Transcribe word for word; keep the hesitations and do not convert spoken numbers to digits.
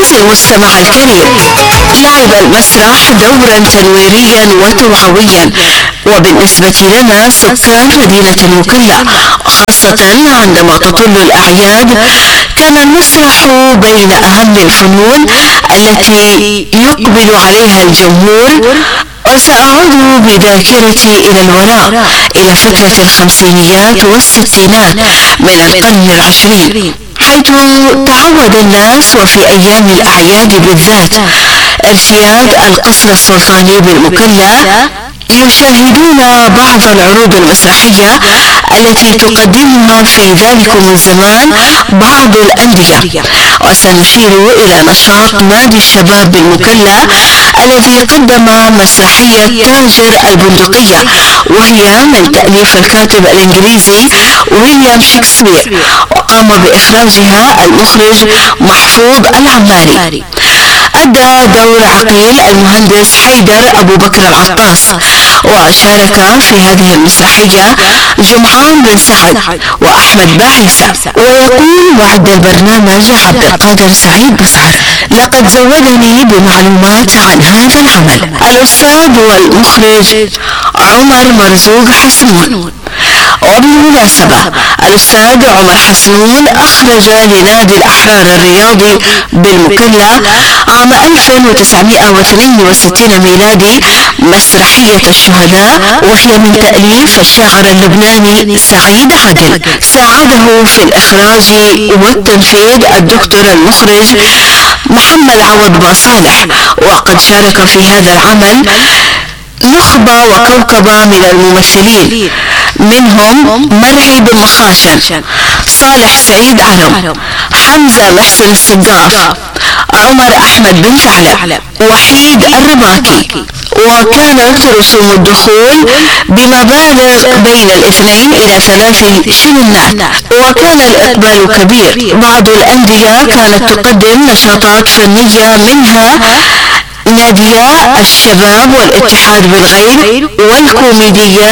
عزيزي المستمع الكريم، لعب المسرح دورا تنويريا وتوعويا، وبالنسبة لنا سكان مدينة المكلا خاصة عندما تطل الأعياد كان المسرح بين أهم الفنون التي يقبل عليها الجمهور. وسأعود بذاكرتي إلى الوراء إلى فترة الخمسينيات والستينات من القرن العشرين، حيث تعود الناس وفي أيام الأعياد بالذات ارتياد القصر السلطاني بالمكلا يشاهدون بعض العروض المسرحية التي تقدمها في ذلكم الزمان بعض الأندية. وسنشير إلى نشاط نادي الشباب بالمكلا الذي قدم مسرحية تاجر البندقية، وهي من تأليف الكاتب الإنجليزي ويليام شكسبير، وقام بإخراجها المخرج محفوظ العماري. أدى دور عقيل المهندس حيدر أبو بكر العطاس، وشارك في هذه المسرحية جمعان بن سعد وأحمد باعيسى. ويقول معد البرنامج عبد القادر سعيد بصعر: لقد زودني بمعلومات عن هذا العمل الأستاذ والمخرج عمر مرزوق حسنون. وبالمناسبة الأستاذ عمر حسنون أخرج لنادي الأحرار الرياضي بالمكلا عام ألف وتسعمائة واثنين وستين ميلادي مسرحية الشهداء، وهي من تأليف الشاعر اللبناني سعيد عادل. ساعده في الإخراج والتنفيذ الدكتور المخرج محمد عوض باصالح، وقد شارك في هذا العمل نخبة وكوكبة من الممثلين، منهم مرعي بن مخاشن، صالح سعيد علم، حمزة محسن السقاف، عمر أحمد بن ثعلب، وحيد الرباكي. وكانت رسوم الدخول بمبالغ بين الاثنين إلى ثلاث شلنات، وكان الإقبال كبير. بعض الأندية كانت تقدم نشاطات فنية، منها نادية الشباب والاتحاد بالغير والكوميدية